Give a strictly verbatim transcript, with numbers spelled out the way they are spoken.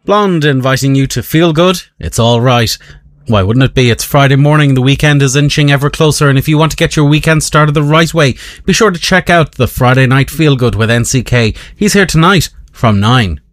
Blonde inviting you to feel good. It's all right. Why wouldn't it be? It's Friday morning, the weekend is inching ever closer, and if you want to get your weekend started the right way, be sure to check out the Friday Night Feel Good with N C K. He's here tonight from nine.